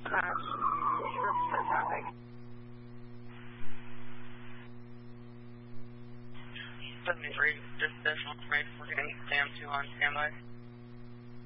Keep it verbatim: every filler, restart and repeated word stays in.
Uh, for traffic. seventy-three, just additional information. We're getting Sam two on standby.